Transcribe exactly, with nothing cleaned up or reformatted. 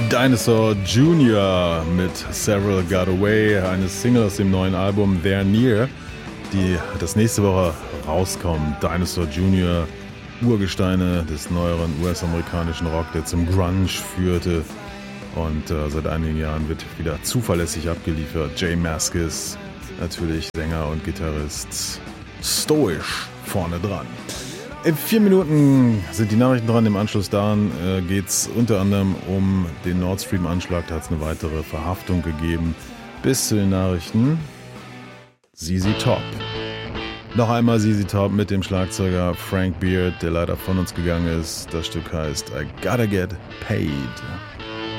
Dinosaur Junior mit Several Got Away, eine Single aus dem neuen Album They're Near, die das nächste Woche rauskommt. Dinosaur Junior, Urgesteine des neueren U S-amerikanischen Rock, der zum Grunge führte und äh, seit einigen Jahren wird wieder zuverlässig abgeliefert. Jay Mascis, natürlich Sänger und Gitarrist, stoisch vorne dran. In vier Minuten sind die Nachrichten dran. Im Anschluss daran äh, geht es unter anderem um den Nord Stream-Anschlag. Da hat es eine weitere Verhaftung gegeben. Bis zu den Nachrichten Z Z Top. Noch einmal Z Z Top mit dem Schlagzeuger Frank Beard, der leider von uns gegangen ist. Das Stück heißt I Gotta Get Paid.